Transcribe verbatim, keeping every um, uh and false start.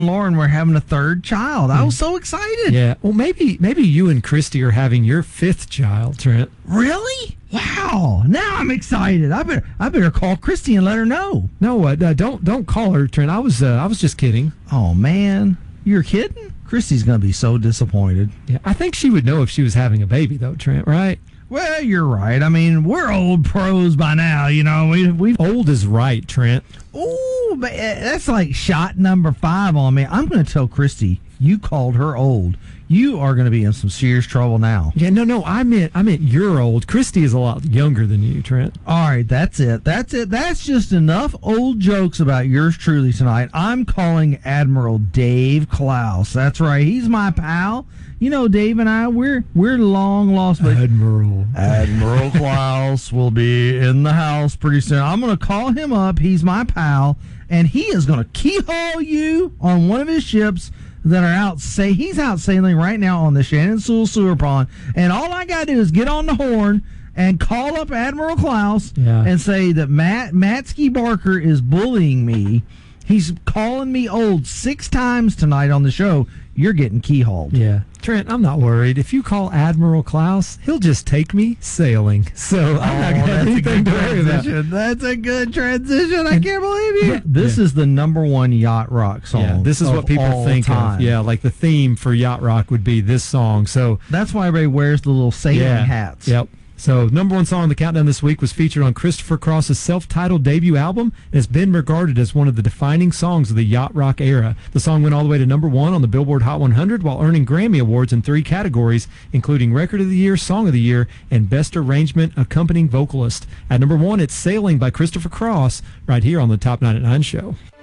Lauren were having a third child. I was so excited. Yeah. Well, maybe maybe you and Christy are having your fifth child, Trent. Really? Wow. Now I'm excited. I better I better call Christy and let her know. No, uh, don't don't call her, Trent. I was uh, I was just kidding. Oh man, you're kidding? Christy's gonna be so disappointed. Yeah, I think she would know if she was having a baby, though, Trent. Right? Well, you're right. I mean, we're old pros by now. You know, we we old is right, Trent. Ooh, but that's like shot number five on me. I'm going to tell Christy you called her old. You are going to be in some serious trouble now. Yeah, no, no. I meant I meant you're old. Christy is a lot younger than you, Trent. All right, that's it. That's it. That's just enough old jokes about yours truly tonight. I'm calling Admiral Dave Klaus. That's right. He's my pal. You know, Dave and I, we're we're long lost. But Admiral. Admiral Klaus will be in the house pretty soon. I'm going to call him up. He's my pal, and he is going to keyhole you on one of his ships that are out. Say he's out sailing right now on the Shannon Sewell Sewer Pond, and all I got to do is get on the horn and call up Admiral Klaus yeah. and say that Matt Matsky Barker is bullying me. He's calling me old six times tonight on the show. You're getting keyholed. Yeah. Trent, I'm not worried. If you call Admiral Klaus, he'll just take me sailing. So I'm oh, not going to have anything to worry about. That's a good transition. I can't believe you. This yeah. is the number one yacht rock song. Yeah, this is what people think time. of. Yeah, like the theme for yacht rock would be this song. So that's why everybody wears the little sailing yeah, hats. Yep. So, number one song on the countdown this week was featured on Christopher Cross's self-titled debut album and has been regarded as one of the defining songs of the yacht rock era. The song went all the way to number one on the Billboard Hot one hundred while earning Grammy Awards in three categories, including Record of the Year, Song of the Year, and Best Arrangement Accompanying Vocalist. At number one, it's Sailing by Christopher Cross, right here on the Top ninety-nine Show.